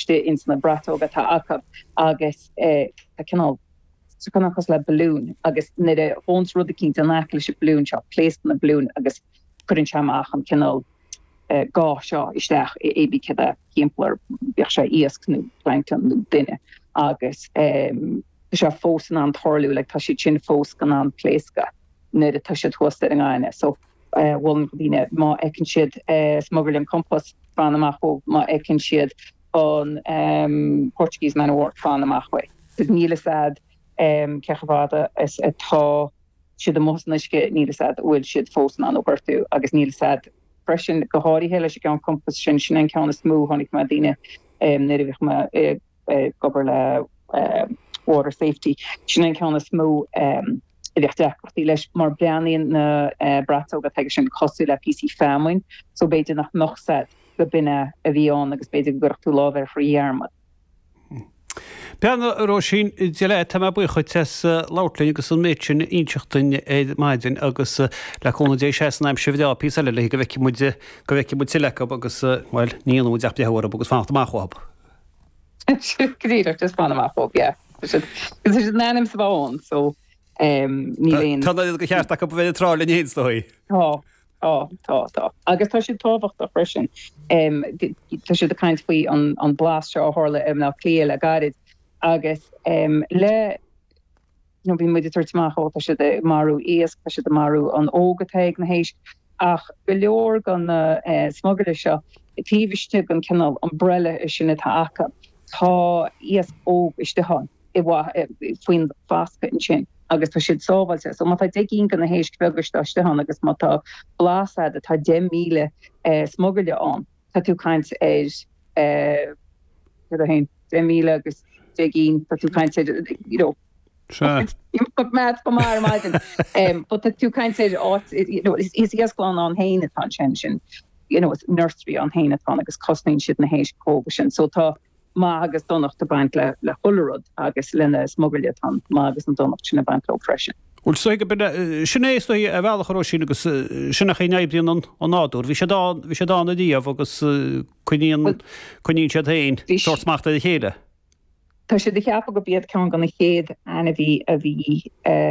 iste in na bratóga tá acab agus tá canál so kann cos le balloon agus ne de ons rud kin an akle balloon shop placed na balloon agus putting chama am canal gá seo isteach ébi ke a gimpler be se iesknu plankton dinne agus se fós an thorlú le tá si chin fós gan an pléisca ne de tá si hoste an aine so wol dine ma ekken siid smuggelin kompas fan amach ma ekken siid an Portuguese man award fan amachwe dus níle sad kechvada is tá si de mosneske níle sad wil siid fós an obertu agus níle sad freschen gohari hele se gan kompas sin en kan smó hannig ma dine nedvich ma gober le water safety sin kan smó die leis mar breanin na brato dat sin cosú le PC famine so beidir nach set go binne a bhíán agus beidir gochtú láver friarma. Bean Rosin le tá bu chuit láutlainn agus an méidsin inseachtain maidin agus le chunadé 16 sibhdá pí le go bheici mu le agus bhil níú deapthhar agus fáachhab. Gríidir just fanachób, is nanim sa bháin so ní Tá go cheart go bhéidir trála héadtóí. Tá. Agus tá si táhacht a freisin. Tá si a kaint faoi an blast seo hála ná clé le garid agus le bhí muidir tuirteach tá si de marú éas tá si de marú an ógateig na hééis ach go leor gan na smuggle seo tíhiste an canal an brelle is sinna tá acha tá éas óg iste han I faoin fasca in sin. agus tá siad sábailte, so má tá déginn gan na hééis begustaiste han agus má tá blásad a tá 10 míle smuggle an. Tá tú kaint éis hen 10 míle agus déginn tá tú kaint mad go mar maidin. But tá tú kaint is iasglán an héine tá sin, it's nursery an héine tá agus cosnain siad na hééis cóga so tá má agus donnacht de bank le hollerod agus lenne smuggle an má agus an donnacht sinna bank freschen. Ul so go sinnééis a bhealach sin agus sinna ché neibblion an náú. Bhí sé dá na díomh agus chuíon sé hain sortsmacht a chéile. Tá sé de cheappa go bead cean gan na chéad ana bhí a bhí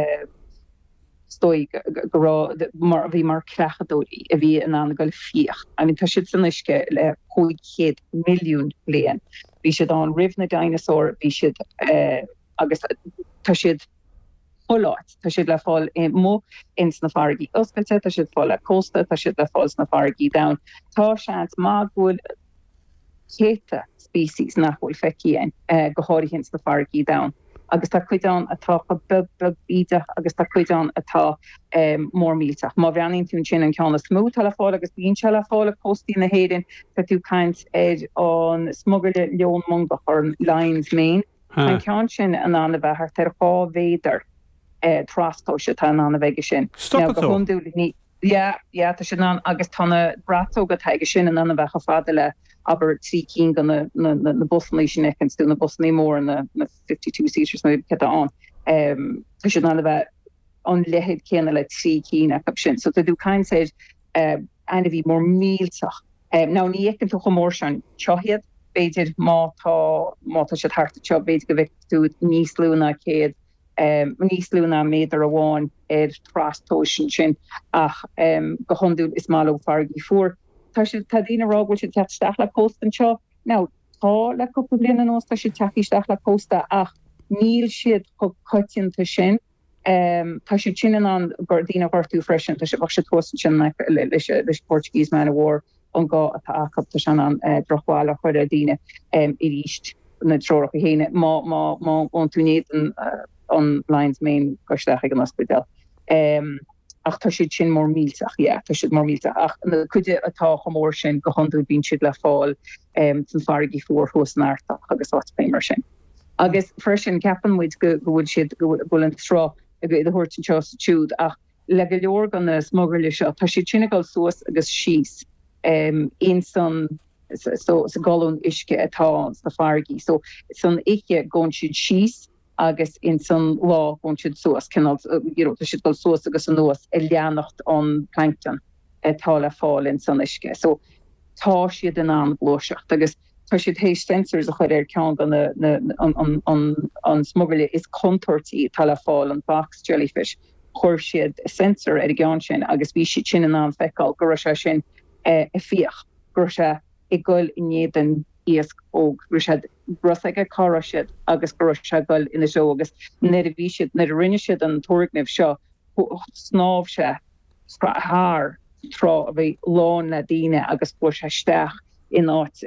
stoi mar a bhí mar crechadóí a bhí an an goil fiocht. I mean tá siad san isce le 500 milliún blian. Bhí siad an rifna dinosaur bhí siad agus tá siad Holáit, tá siad le fáil mó ins na fargaí oscailte, tá siad fáil le costa, tá siad le fáil na fargaí down. Tá seans má bhfuil chéta species nachhfuil fecíin go háirí hins na fargaí down. Agus tá chuidán atá bug bíide agus tá chuidán atá mór mílteach. Má bheanín tún sin an ceanna smú tal fáil agus bíon se le fáil costí na héidir tá tú kaint an smuggle leon mungach ar lines main. An cean sin an anna bheith tar há véidir trastó se tá anna bheige sin. Stop tá sin an agus tána brató go teige sin an anna bheith a fada le aber trí cín gan na Boston sin ekens tú na Boston mór na 52 seaters na ke an. Tá sin anna bheith an lehead céanna le trí cín a sin. So tú kain sé anna bhí mór mílteach. Ná ní ekken tú chomór sin chohiad beidir má sé hart cho beidir go bheith tú níos lúna céad níos lúna méidir a bháin trastó sin ach go honú is máó fargi fuór. Tá si tadína ráhil si teach le postan seo. Ná tá le cúpla bliana an tá si teachíisteach le posta ach níl siad chu coitianta sin. Tá si sin an gordína bhartú freisin, tá si bh se tosan sin leis Portuguese man war an gá atá acapta sin an drochháil a chuir a díine I ríist na troch a héine má an túnéad an lines main goisteach ag an ospidal. Ach tá siad sin mór mílteach, tá siad mór mílteach. Ach na chuide atá chomór sin go honú bín siad le fáil san fargaí fuór fós an airtach agus áspéimar sin. Agus freisin ceapan muid go bhfuil siad go an trá a go iad thuirtin seo sa túd ach le go leor gan na smuggle seo tá siad sinna gáil suas agus síos in san sa galún isce atá sa fargaí. So san ike gón siad síos agus in san lá gon siad suas canal siad go suas agus an nuas leannacht an plankton tá le fáil in san isce. So tá siad an an glóiseach agus tá siad hééis sensors a chuir cean an smuggler is contortí tal fáil an box jellyfish chuir siad sensor gceann sin agus bhí si sin an feáil go se sin i fioch gur se i gcuil inéan íasc óg gur se brosaige cara siad agus gur se gcuil ina seo agus na a bhí siad na a rinne siad an torgnimh seo snáb se haar trá a bheith lán na daine agus bu se steach in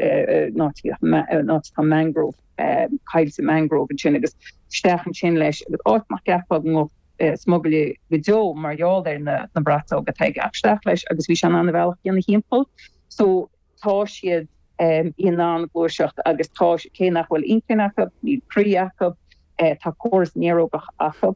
not mangrove caiil sa mangrove an sin agus steach an sin leis áit mar cepa go smuggle go marall er na brato go teige steach leis agus bhí se an bhealach na hímpel so tá siad in an glóiseach agus tá cé nachhfuil incinach ní príach tá cós nérógach achab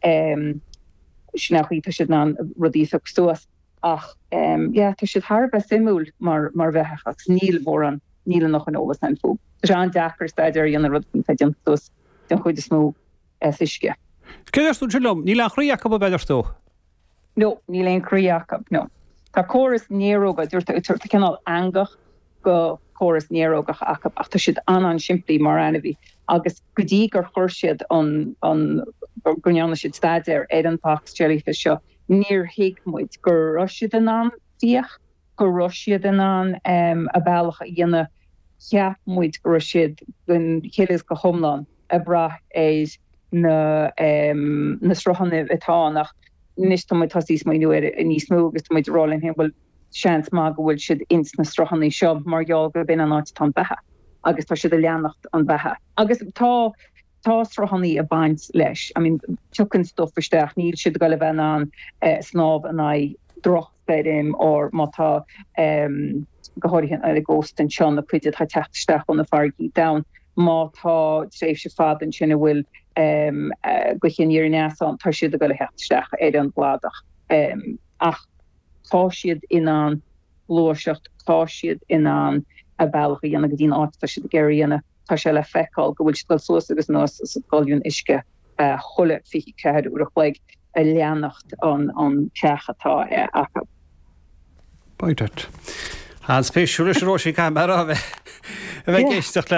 sinachí tá siad ná rodíach stoas ach tá siad Harbh simúl mar bheithach níl mór an níl noch an ólas an fó. Tá an dechar staidir an rudin feidir tos den chuid smó isisce. Céirú tilum, ní le chríach go beidirtó? No, ní leon chríach, no. Tá choras néróga dúirta cenál angach go choras nérógach ach tá siad an siimplí mar anna bhí agus go dtí gur chuir siad an gurneanna siad staidir an box jellyfish seo níor héicmuid gur siad an fíoch gur siad an a bailach dhéanana cheapmuid gur siad gon chéiles go thomláin a brath éis na srohanna atá nach níos tá mai tasís mai nuair a níos mó agus tá mai rálinn hen bhfuil seans má go bhfuil siad ins na srohannaí seo margheall go bin an áit tá bethe agus tá siad a leannacht an bethe agus tá srohannaí a baint leis I mean tucan stuff isteach níl siad go le bheith an snáb an droch bedim or mátá gohorihan a ghost an sean na cuiide tá techtsteach an na fargaí down mátá tréifh se fad an sinna bhfuil gochin ar neasán tá siad a go le hechtsteach an bladach ach tá siad in an glóiseacht tá siad in an a bailach dhéanana go dtín áit tá siad geiríanana tá se le feáil go bhfuil sscoil suas agus nás gáilún isce cholle fichi ceir uach leig a leannacht an cechatá acha. Baidet. Hans spéisiúla róí cai mar a bheith géisteach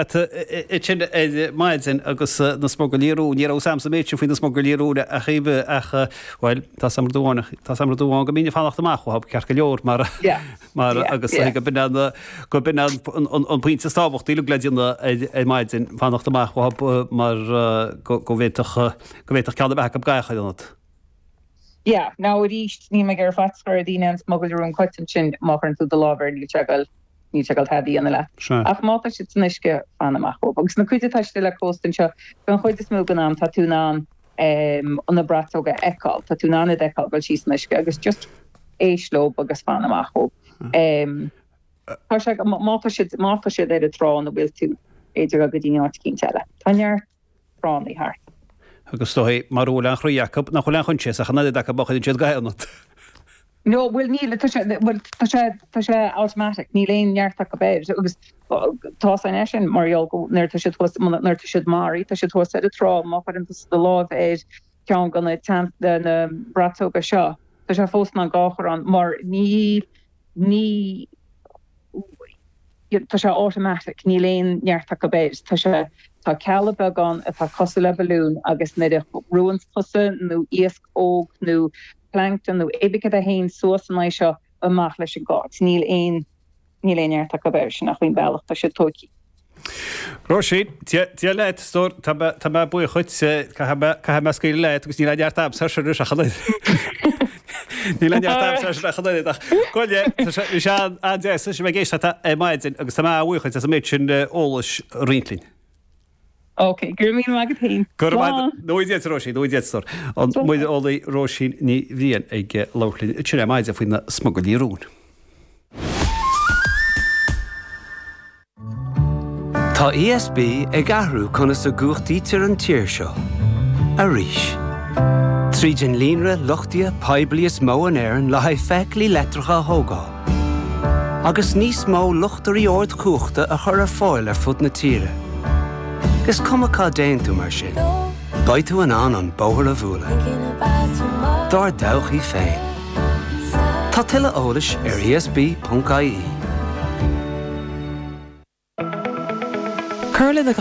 le maidin agus na smogulíú ní sam sa méidú fao na smogulíúna a chébe bhil tá samúáin go míine fannacht amach hab cear go leor mar agus go bin an puinte stábacht íú gleidirna maidin fannacht amach mar go bhéach ceanna bheith go gaichaíonnat. Yeah, now it is ní me gur fatscar a dine smugglún coitin sin máchan tú de láver ní tegal hadí an le. Ach má si niske fanach agus na cuiide teiste le costin se gan chuid is mú gan tá tú ná an na bratóga eáil tá tú nána eáil gal sí niske agus just éisló agus fanach má si a trán a bhfuil tú éidir a go dtíine áit cín teile. Táar rán í hart. Agus tóí marúla an chruíach nach chuile chun sé a chana de bocha siad gailnat. No, bhfuil níl tá sé automatic, ní léon neartach go béir agus tá an sin marall go nuir siad marí tá siad thusa a trá má an de láh éid cean gona na bratóga seo. Tá sé fós an gáchar an mar ní tá sé automatic, ní léon neartach go béir tá ceala gan a tá cosú le balún agus na ruins pusa nó íasc óg nó plankton nó ébice a hain suas an lei seo amach leis an gát. Níl éonartach go béir sin nach chuoin bailach tá sé tóci. Róisín, tí leit stór tá bu chuit cai me scail leit agus ní le deartab sa seú a chalaid. Ní le deartab sa chalaid ach goile se an dé sé bheith géiste maidin agus tá bhuichaid a méid sin ólas rilín. Okay, gur mí agad hain. Gur nóidir Róisín, nóidir stór. An muid ólaí Róisín ní bhíon ag lálinn tíine maidid a faoin na smogulíún. Tá ESB ag ahrú chuna sa gúchtaí tir an tíir seo. A ríis. Trídin línre lochtia peblias mó an éireann le haid feic lí letracha thógá. Agus níos mó luchtarí ord cuachta a chur ar fáil ar fud na tíre. Gus cumachá déan tú mar sin. Baid tú an bóthar a bhúla. Dar dawchaí féin. Tá tuile eolais ar esb.ie. Curlin